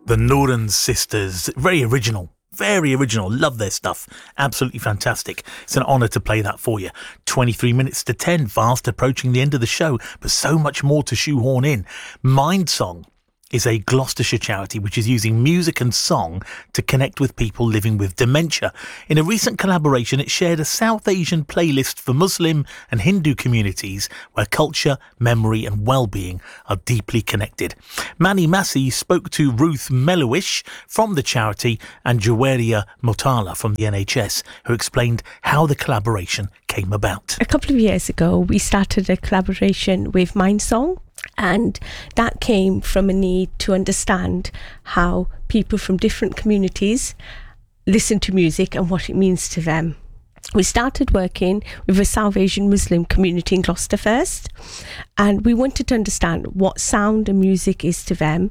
The Noran Sisters, very original. Very original. Love their stuff. Absolutely fantastic. It's an honour to play that for you. 23 minutes to 10, fast approaching the end of the show, but so much more to shoehorn in. Mindsong is a Gloucestershire charity which is using music and song to connect with people living with dementia. In a recent collaboration, it shared a South Asian playlist for Muslim and Hindu communities where culture, memory and well-being are deeply connected. Manny Massey spoke to Ruth Melowish from the charity and Jawaria Motala from the NHS, who explained how the collaboration came about. A couple of years ago, we started a collaboration with Mindsong. And that came from a need to understand how people from different communities listen to music and what it means to them. We started working with a South Asian Muslim community in Gloucester first, and we wanted to understand what sound and music is to them.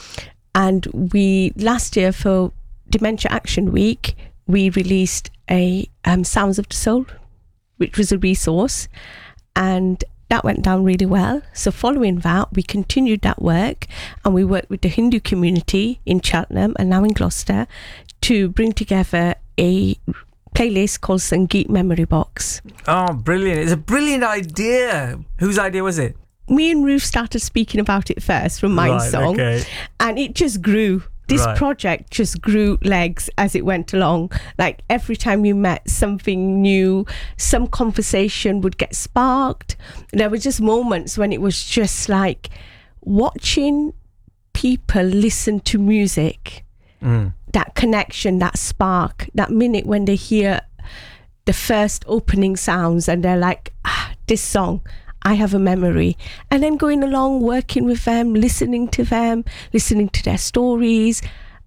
And we, last year for Dementia Action Week, we released a Sounds of the Soul, which was a resource, and that went down really well. So following that, we continued that work and we worked with the Hindu community in Cheltenham and now in Gloucester to bring together a playlist called Sangeet Memory Box. Oh, brilliant. It's a brilliant idea. Whose idea was it? Me and Ruth started speaking about it first from Mindsong, okay. And it just grew. This project just grew legs as it went along. Like every time we met, something new, some conversation would get sparked. There were just moments when it was just like watching people listen to music, that connection, that spark, that minute when they hear the first opening sounds and they're like, this song, I have a memory. And then going along, working with them, listening to their stories.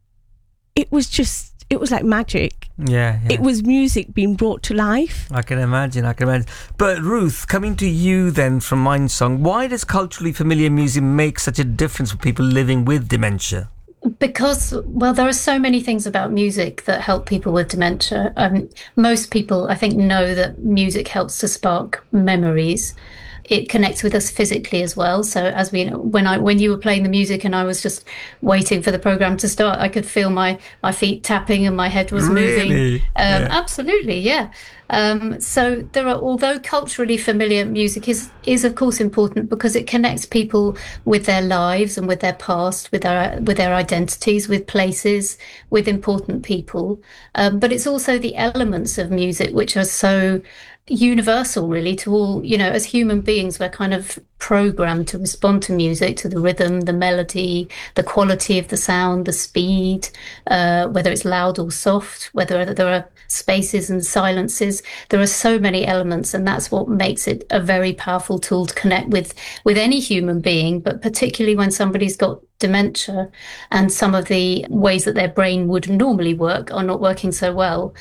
It was like magic. Yeah. It was music being brought to life. I can imagine. But Ruth, coming to you then from Mindsong, why does culturally familiar music make such a difference for people living with dementia? Because, well, there are so many things about music that help people with dementia. Most people, I think, know that music helps to spark memories. It connects with us physically as well. So as we, when you were playing the music and I was just waiting for the program to start, I could feel my feet tapping and my head was moving. Absolutely, yeah. So there are, although culturally familiar music is of course important because it connects people with their lives and with their past, with their identities, with places, with important people. But it's also the elements of music which are so universal really to all, as human beings, we're kind of programmed to respond to music, to the rhythm, the melody, the quality of the sound, the speed, whether it's loud or soft, whether there are spaces and silences. There are so many elements, and that's what makes it a very powerful tool to connect with any human being, but particularly when somebody's got dementia and some of the ways that their brain would normally work are not working so well.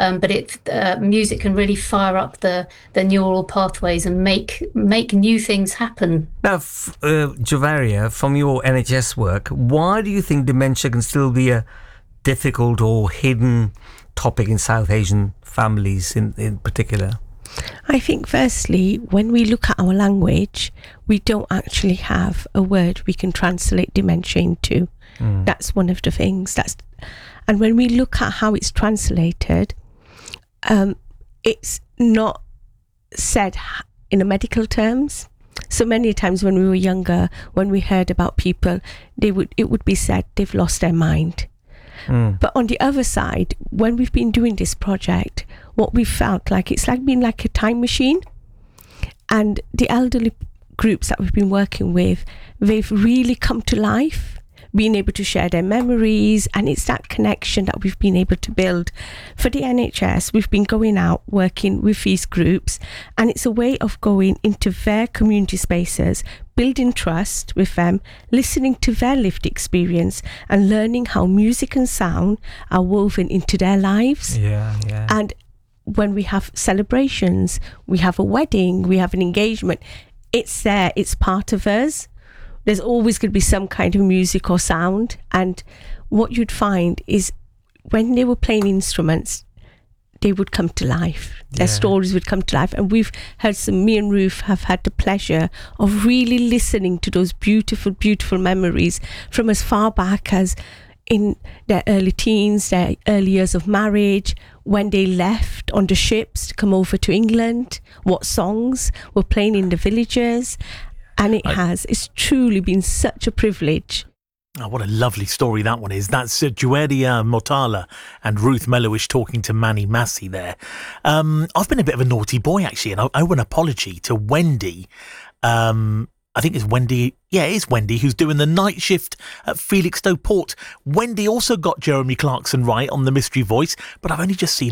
But music can really fire up the neural pathways and make new things happen. Now, Jawaria, from your NHS work, why do you think dementia can still be a difficult or hidden topic in South Asian families in particular? I think firstly, when we look at our language, we don't actually have a word we can translate dementia into. That's one of the things. And when we look at how it's translated, it's not said in a medical terms. So many times when we were younger, when we heard about people, it would be said they've lost their mind. But on the other side, when we've been doing this project, what we felt like, it's like being like a time machine. And the elderly groups that we've been working with, they've really come to life, being able to share their memories, and it's that connection that we've been able to build. For the NHS, we've been going out working with these groups, and it's a way of going into their community spaces, building trust with them, listening to their lived experience and learning how music and sound are woven into their lives. And when we have celebrations, we have a wedding, we have an engagement, it's there, it's part of us. There's always going to be some kind of music or sound. And what you'd find is when they were playing instruments, they would come to life. Their stories would come to life. And we've heard me and Ruth have had the pleasure of really listening to those beautiful, beautiful memories from as far back as in their early teens, their early years of marriage, when they left on the ships to come over to England, what songs were playing in the villages. And it's truly been such a privilege. Oh, what a lovely story that one is. That's Jueria Motala and Ruth Mellowish talking to Manny Massey there. I've been a bit of a naughty boy, actually, and I owe an apology to Wendy. I think it's Wendy. Yeah, it is Wendy who's doing the night shift at Felixstowe Port. Wendy also got Jeremy Clarkson right on the mystery voice, but I've only just seen